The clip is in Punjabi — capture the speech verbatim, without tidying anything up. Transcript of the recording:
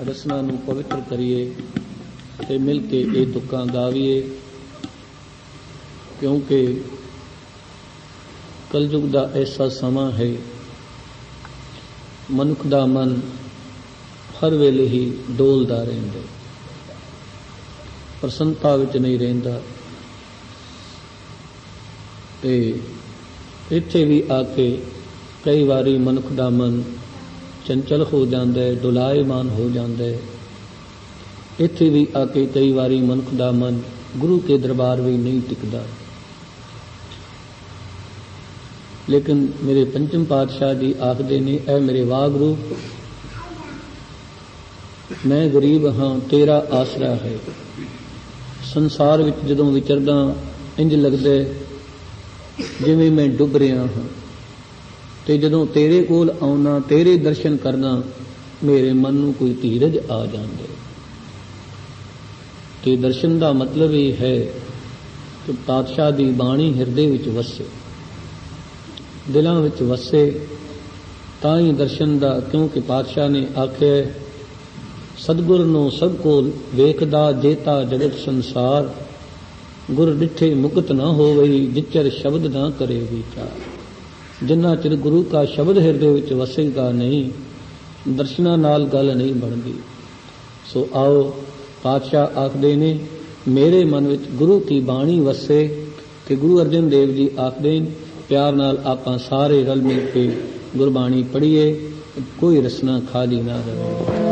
ਰਸਨਾ ਨੂੰ ਪਵਿੱਤਰ ਕਰੀਏ ਤੇ ਮਿਲ ਕੇ ਇਹ ਤੁਕਾਂ ਗਾਵੀਏ, ਕਿਉਂਕਿ ਕਲਯੁਗ ਦਾ ਐਸਾ ਸਮਾਂ ਹੈ, ਮਨੁੱਖ ਦਾ ਮਨ ਹਰ ਵੇਲੇ ਹੀ ਡੋਲਦਾ ਰਹਿੰਦਾ, ਪ੍ਰਸੰਨਤਾ ਵਿੱਚ ਨਹੀਂ ਰਹਿੰਦਾ। ਤੇ ਇੱਥੇ ਵੀ ਆ ਕੇ ਕਈ ਵਾਰੀ ਮਨੁੱਖ ਦਾ ਮਨ ਚੰਚਲ ਹੋ ਜਾਂਦਾ ਹੈ, ਡੁਲਾਇਮਾਨ ਹੋ ਜਾਂਦਾ ਹੈ। ਇੱਥੇ ਵੀ ਆ ਕੇ ਕਈ ਵਾਰੀ ਮਨੁੱਖ ਦਾ ਮਨ ਗੁਰੂ ਕੇ ਦਰਬਾਰ ਵਿੱਚ ਨਹੀਂ ਟਿਕਦਾ। ਲੇਕਿਨ ਮੇਰੇ ਪੰਚਮ ਪਾਤਸ਼ਾਹ ਜੀ ਆਖਦੇ ਨੇ, ਐ ਮੇਰੇ ਵਾਹਿਗੁਰੂ, ਮੈਂ ਗਰੀਬ ਹਾਂ, ਤੇਰਾ ਆਸਰਾ ਹੈ। ਸੰਸਾਰ ਵਿੱਚ ਜਦੋਂ ਵਿਚਰਦਾ ਇੰਜ ਲੱਗਦਾ ਜਿਵੇਂ ਮੈਂ ਡੁੱਬ ਰਿਹਾ ਹਾਂ, ਤੇ ਜਦੋਂ ਤੇਰੇ ਕੋਲ ਆਉਣਾ, ਤੇਰੇ ਦਰਸ਼ਨ ਕਰਨਾ, ਮੇਰੇ ਮਨ ਨੂੰ ਕੋਈ ਧੀਰਜ ਆ ਜਾਂਦੇ। ਤੇ ਦਰਸ਼ਨ ਦਾ ਮਤਲਬ ਇਹ ਹੈ ਕਿ ਪਾਤਸ਼ਾਹ ਦੀ ਬਾਣੀ ਹਿਰਦੇ ਵਿੱਚ ਵਸੇ, ਦਿਲਾਂ ਵਿੱਚ ਵਸੇ, ਤਾਂ ਹੀ ਦਰਸ਼ਨ ਦਾ। ਕਿਉਂਕਿ ਪਾਤਸ਼ਾਹ ਨੇ ਆਖਿਆ, ਸਤਿਗੁਰ ਨੂੰ ਸਭ ਕੋਲ ਵੇਖਦਾ ਜੇਤਾ ਜਗਤ ਸੰਸਾਰ, ਗੁਰ ਡਿਠੇ ਮੁਕਤ ਨਾ ਹੋਵਈ, ਜਿਚਰ ਸ਼ਬਦ ਨਾ ਕਰੇ ਵਿਚਾਰ। ਜਿੰਨਾ ਚਿਰ ਗੁਰੂ ਕਾ ਸ਼ਬਦ ਹਿਰਦੇ ਵਿੱਚ ਵਸੇਗਾ ਨਹੀਂ, ਦਰਸ਼ਨਾਂ ਨਾਲ ਗੱਲ ਨਹੀਂ ਬਣਦੀ। ਸੋ ਆਓ, ਪਾਤਸ਼ਾਹ ਆਖਦੇ ਨੇ, ਮੇਰੇ ਮਨ ਵਿੱਚ ਗੁਰੂ ਕੀ ਬਾਣੀ ਵਸੇ। ਤੇ ਗੁਰੂ ਅਰਜਨ ਦੇਵ ਜੀ ਆਖਦੇ ਨੇ, ਪਿਆਰ ਨਾਲ ਆਪਾਂ ਸਾਰੇ ਰਲ ਮਿਲ ਕੇ ਗੁਰਬਾਣੀ ਪੜ੍ਹੀਏ, ਕੋਈ ਰਸਨਾ ਖਾਲੀ ਨਾ ਰਹੇ।